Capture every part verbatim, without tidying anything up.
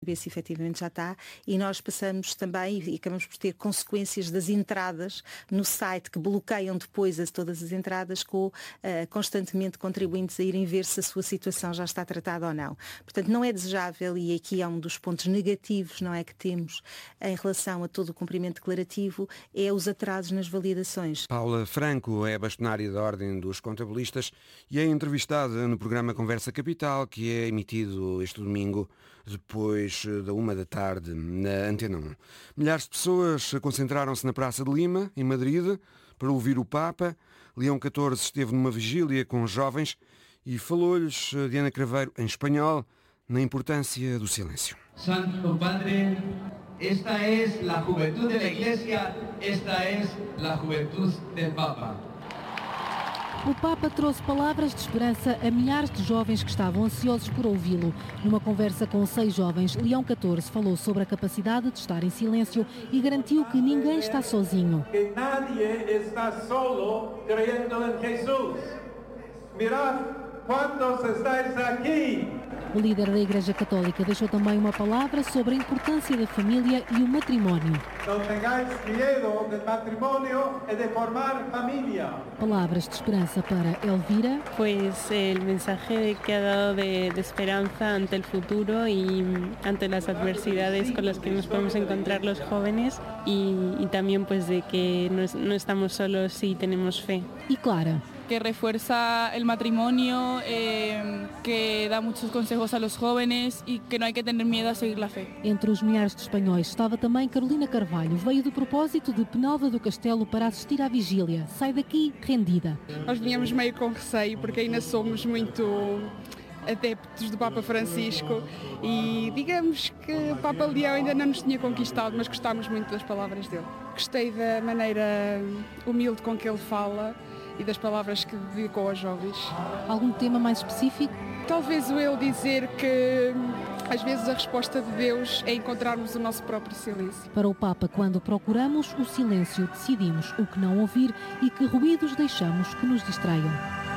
ver se efetivamente já está, e nós passamos também e acabamos por ter consequências das entradas no site que bloqueiam depois as, todas as entradas com uh, constantemente contribuintes a irem ver se a sua situação já está tratada ou não. Portanto, não é desejável, e aqui há um dos pontos negativos, não é, que temos em relação a todo o cumprimento declarativo, é os atrasos nas validações. Paula Franco é bastonária da Ordem dos Contabilistas e é entrevistada no programa Conversa Capital, que é emitido este domingo depois da uma da tarde na Antena um. Milhares de pessoas concentraram-se na Praça de Lima, em Madrid, para ouvir o Papa. Leão catorze esteve numa vigília com jovens e falou-lhes, Diana Craveiro, em espanhol, na importância do silêncio. Santo Padre, esta é a juventude da Igreja, esta é a juventude do Papa. O Papa trouxe palavras de esperança a milhares de jovens que estavam ansiosos por ouvi-lo. Numa conversa com seis jovens, Leão catorze falou sobre a capacidade de estar em silêncio e garantiu que ninguém está sozinho. Que nadie está solo creyendo em Jesus. Mirad quantos estáis aqui. O líder da Igreja Católica deixou também uma palavra sobre a importância da família e o matrimónio. Não tengáis medo do matrimónio e de formar família. Palavras de esperança para Elvira. Pues el mensaje que ha dado de, de esperanza ante el futuro y ante las adversidades con las que nos podemos encontrar los jóvenes y, y también pues de que no, no estamos solos si tenemos fe. Y Clara. Que refuerza el matrimonio, eh, que da muchos consejos a los jóvenes y que no hay que tener miedo a seguir la fe. Entre os milhares de espanhóis estava também Carolina Carvalho. Veio do propósito de Penalva do Castelo para assistir à vigília. Sai daqui rendida. Nós vinhamos meio com receio porque ainda somos muito adeptos do Papa Francisco e digamos que o Papa Leão ainda não nos tinha conquistado, mas gostámos muito das palavras dele. Gostei da maneira humilde com que ele fala e das palavras que dedicou aos jovens. Algum tema mais específico? Talvez o ele dizer que às vezes a resposta de Deus é encontrarmos o nosso próprio silêncio. Para o Papa, quando procuramos o silêncio, decidimos o que não ouvir e que ruídos deixamos que nos distraiam.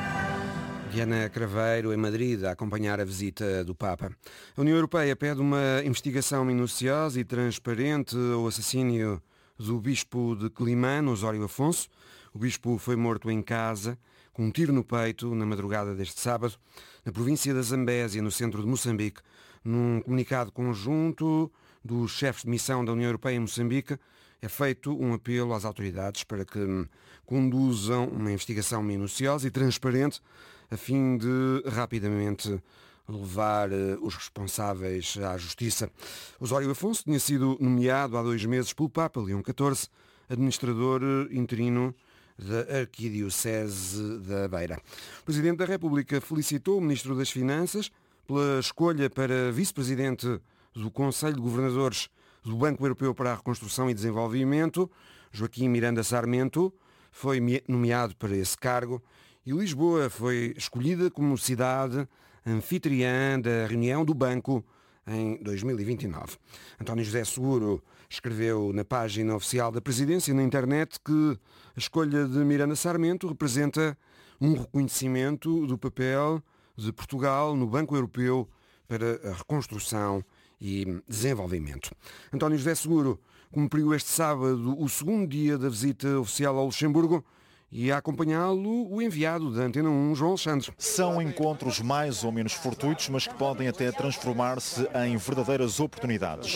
Diana Craveiro, em Madrid, a acompanhar a visita do Papa. A União Europeia pede uma investigação minuciosa e transparente ao assassínio do bispo de Quelimane, Osório Afonso. O bispo foi morto em casa, com um tiro no peito, na madrugada deste sábado, na província da Zambésia, no centro de Moçambique. Num comunicado conjunto dos chefes de missão da União Europeia em Moçambique, é feito um apelo às autoridades para que conduzam uma investigação minuciosa e transparente, a fim de rapidamente levar os responsáveis à justiça. Osório Afonso tinha sido nomeado há dois meses pelo Papa Leão catorze, administrador interino da Arquidiocese da Beira. O Presidente da República felicitou o Ministro das Finanças pela escolha para vice-presidente do Conselho de Governadores do Banco Europeu para a Reconstrução e Desenvolvimento. Joaquim Miranda Sarmento foi nomeado para esse cargo e Lisboa foi escolhida como cidade anfitriã da reunião do Banco em dois mil e vinte e nove. António José Seguro escreveu na página oficial da Presidência na internet que a escolha de Miranda Sarmento representa um reconhecimento do papel de Portugal no Banco Europeu para a Reconstrução e Desenvolvimento. António José Seguro cumpriu este sábado o segundo dia da visita oficial ao Luxemburgo e a acompanhá-lo o enviado da Antena um, João Alexandre. São encontros mais ou menos fortuitos, mas que podem até transformar-se em verdadeiras oportunidades.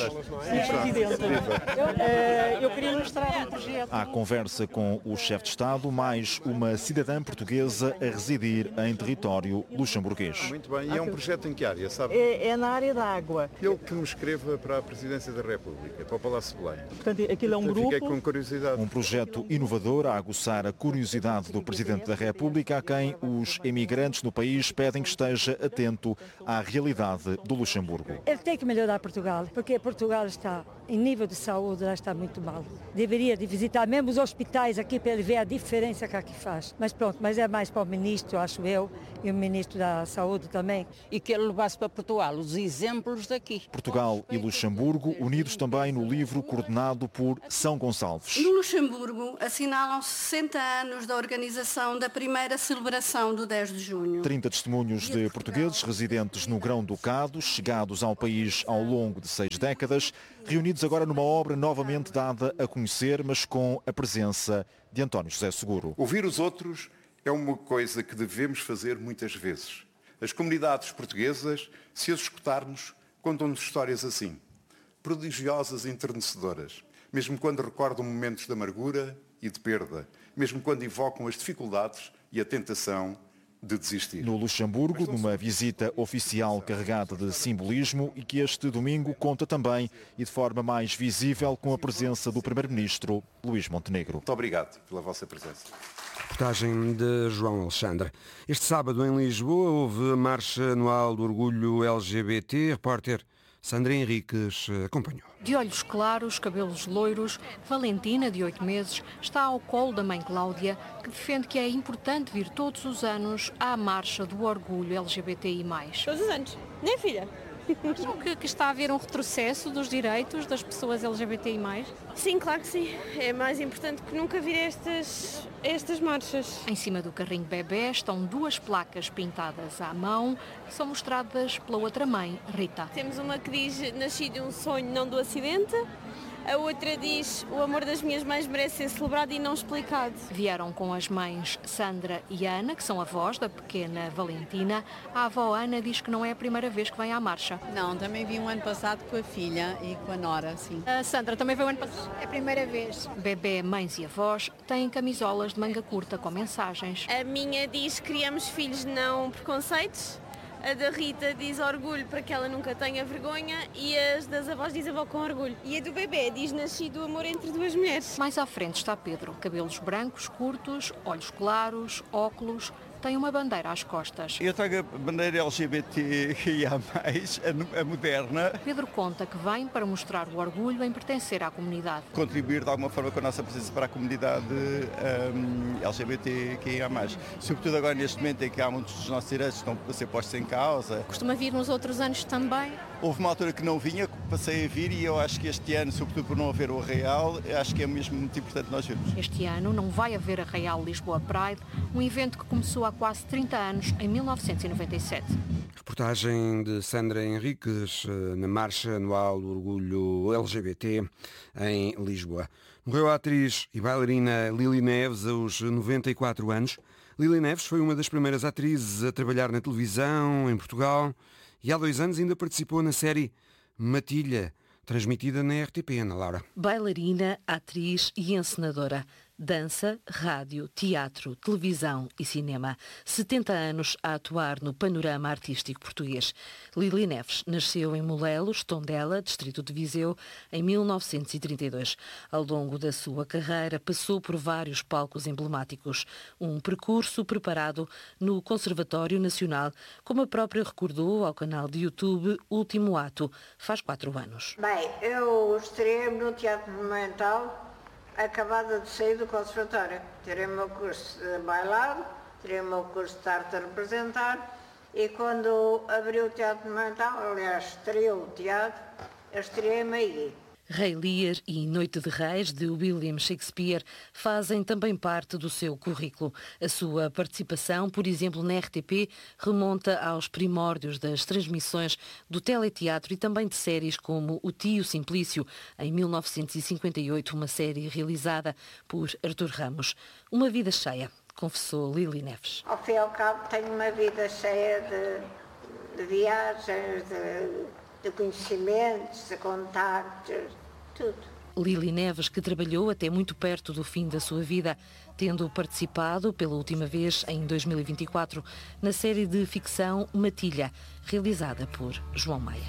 Eu, eu queria mostrar um projeto. Há conversa com o chefe de Estado, mais uma cidadã portuguesa a residir em território luxemburguês. Muito bem, e é um projeto em que área, sabe? É, é na área da água. Ele que me escreva para a Presidência da República, para o Palácio de Belém. Portanto, aquilo é um grupo... Fiquei com curiosidade. Um projeto inovador a aguçar a curiosidade do Presidente da República, a quem os emigrantes no país pedem que esteja atento à realidade do Luxemburgo. Ele tem que melhorar Portugal, porque Portugal está em nível de saúde, ela está muito mal. Deveria de visitar mesmo os hospitais aqui para ele ver a diferença que aqui faz. Mas pronto, mas é mais para o ministro, acho eu, e o ministro da Saúde também. E que ele levasse para Portugal os exemplos daqui. Portugal e Luxemburgo unidos também no livro coordenado por São Gonçalves. No Luxemburgo assinalam sessenta anos da organização da primeira celebração do dez de junho. trinta testemunhos de portugueses residentes no Grão-Ducado, chegados ao país ao longo de seis décadas, reunidos agora numa obra novamente dada a conhecer, mas com a presença de António José Seguro. Ouvir os outros é uma coisa que devemos fazer muitas vezes. As comunidades portuguesas, se as escutarmos, contam-nos histórias assim, prodigiosas e enternecedoras, mesmo quando recordam momentos de amargura e de perda, mesmo quando invocam as dificuldades e a tentação de desistir. No Luxemburgo, numa visita oficial carregada de simbolismo e que este domingo conta também e de forma mais visível com a presença do primeiro-ministro Luís Montenegro. Muito obrigado pela vossa presença. Reportagem de João Alexandre. Este sábado em Lisboa houve a marcha anual do orgulho L G B T. Repórter Sandra Henriques acompanhou. De olhos claros, cabelos loiros, Valentina, de oito meses, está ao colo da mãe Cláudia, que defende que é importante vir todos os anos à marcha do orgulho L G B T I mais. Todos os anos, né, filha? Acham que, que está a haver um retrocesso dos direitos das pessoas L G B T I mais? Sim, claro que sim. É mais importante que nunca vir estas, estas marchas. Em cima do carrinho bebê estão duas placas pintadas à mão, que são mostradas pela outra mãe, Rita. Temos uma que diz nasci de um sonho, não do acidente. A outra diz o amor das minhas mães merece ser celebrado e não explicado. Vieram com as mães Sandra e Ana, que são avós da pequena Valentina. A avó Ana diz que não é a primeira vez que vem à marcha. Não, também vi um ano passado com a filha e com a nora, sim. A Sandra também veio o ano passado? É a primeira vez. Bebê, mães e avós têm camisolas de manga curta com mensagens. A minha diz criamos filhos, não preconceitos. A da Rita diz orgulho para que ela nunca tenha vergonha e as das avós diz avó com orgulho. E a do bebê diz nascido o amor entre duas mulheres. Mais à frente está Pedro, cabelos brancos, curtos, olhos claros, óculos, tem uma bandeira às costas. Eu trago a bandeira L G B T I A mais, a moderna. Pedro conta que vem para mostrar o orgulho em pertencer à comunidade. Contribuir de alguma forma com a nossa presença para a comunidade um, L G B T I A mais. Sobretudo agora neste momento em que há muitos dos nossos direitos que estão a ser postos em causa. Costuma vir nos outros anos também? Houve uma altura que não vinha, passei a vir e eu acho que este ano, sobretudo por não haver o Arraial, acho que é mesmo muito importante nós virmos. Este ano não vai haver Arraial Lisboa Pride, um evento que começou há quase trinta anos, em mil novecentos e noventa e sete. Reportagem de Sandra Henriques na marcha anual do orgulho L G B T em Lisboa. Morreu a atriz e bailarina Lili Neves aos noventa e quatro anos. Lili Neves foi uma das primeiras atrizes a trabalhar na televisão em Portugal e há dois anos ainda participou na série Matilha, transmitida na R T P, Ana Laura. Bailarina, atriz e encenadora. Dança, rádio, teatro, televisão e cinema. setenta anos a atuar no panorama artístico português. Lili Neves nasceu em Molelos, Tondela, distrito de Viseu, em mil novecentos e trinta e dois. Ao longo da sua carreira passou por vários palcos emblemáticos. Um percurso preparado no Conservatório Nacional, como a própria recordou ao canal de YouTube Último Ato, faz quatro anos. Bem, eu estreiei-me no Teatro Monumental acabada de sair do conservatório. Tirei o meu curso de bailado, tirei o meu curso de arte a representar e quando abri o Teatro Monumental, aliás, estreou o teatro, eu estreiei-me aí. Rei Lear e Noite de Reis, de William Shakespeare, fazem também parte do seu currículo. A sua participação, por exemplo, na R T P, remonta aos primórdios das transmissões do teleteatro e também de séries como O Tio Simplício, em mil novecentos e cinquenta e oito, uma série realizada por Artur Ramos. Uma vida cheia, confessou Lili Neves. Ao fim e ao cabo, tenho uma vida cheia de, de viagens, de, de conhecimentos, de contactos, tudo. Lili Neves, que trabalhou até muito perto do fim da sua vida, tendo participado pela última vez em dois mil e vinte e quatro na série de ficção Matilha, realizada por João Maia.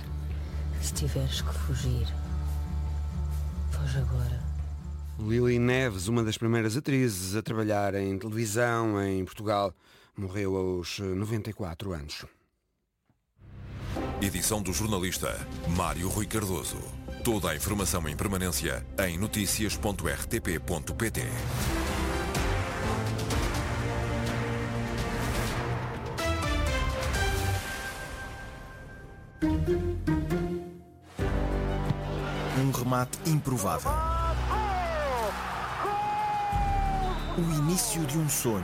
Se tiveres que fugir, foge agora. Lili Neves, uma das primeiras atrizes a trabalhar em televisão em Portugal, morreu aos noventa e quatro anos. Edição do jornalista Mário Rui Cardoso. Toda a informação em permanência em notícias ponto r t p ponto p t. Um remate improvável. O início de um sonho.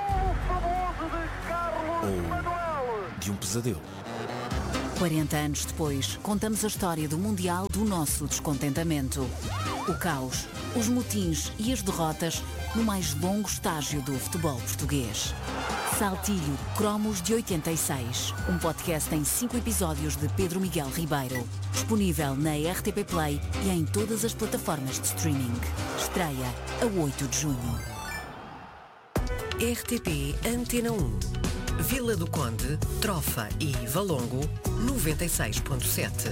Ou de um pesadelo. quarenta anos depois, contamos a história do Mundial do nosso descontentamento. O caos, os motins e as derrotas no mais longo estágio do futebol português. Saltilho Cromos de oitenta e seis, um podcast em cinco episódios de Pedro Miguel Ribeiro. Disponível na R T P Play e em todas as plataformas de streaming. Estreia a oito de junho. R T P Antena um. Vila do Conde, Trofa e Valongo, noventa e seis ponto sete.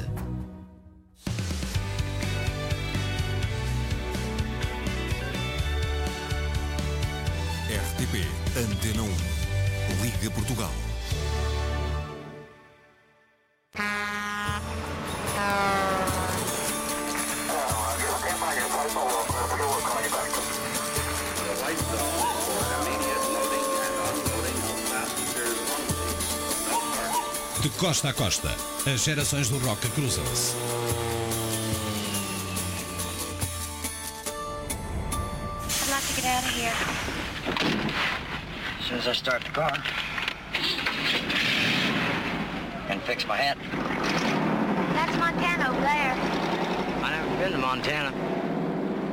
R T P Antena um. Liga Portugal. De costa a costa, as gerações do rock cruzam-se. I'd like to get out of here. As soon as I start the car and fix my hat. That's Montana over there. I never been to Montana.